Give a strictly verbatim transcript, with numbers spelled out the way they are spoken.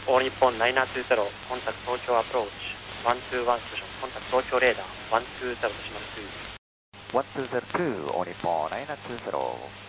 オー日本ナインナーツーゼロ、コンタクト東京アプローチ、ワンツーワンステーション、コンタクト東京レーダー、ワンツーゼロデシマルツー。 ワンツーゼロツー、オー日本ナインナーツーゼロ。